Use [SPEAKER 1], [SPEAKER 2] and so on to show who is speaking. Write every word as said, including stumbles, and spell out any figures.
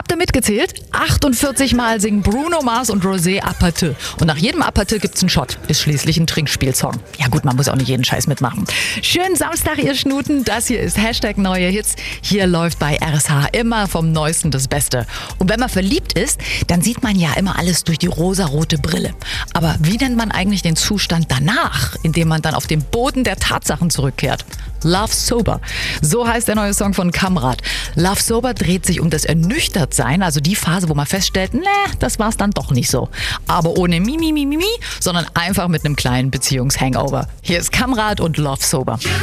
[SPEAKER 1] Habt ihr mitgezählt? achtundvierzig Mal singen Bruno Mars und Rosé Apathy. Und nach jedem Apathy gibt's einen Shot. Ist schließlich ein Trinkspielsong. Ja gut, man muss auch nicht jeden Scheiß mitmachen. Schönen Samstag, ihr Schnuten. Das hier ist Hashtag Neue Hits. Hier läuft bei R S H immer vom Neuesten das Beste. Und wenn man verliebt ist, dann sieht man ja immer alles durch die rosarote Brille. Aber wie nennt man eigentlich den Zustand danach, in dem man dann auf den Boden der Tatsachen zurückkehrt? Love Sober. So heißt der neue Song von Kamrat. Love Sober dreht sich um das Ernüchtertsein, also die Phase, wo man feststellt, ne, das war's dann doch nicht so. Aber ohne Mimi, Mimi, Mimi, sondern einfach mit einem kleinen Beziehungshangover. Hier ist Kamrat und Love Sober.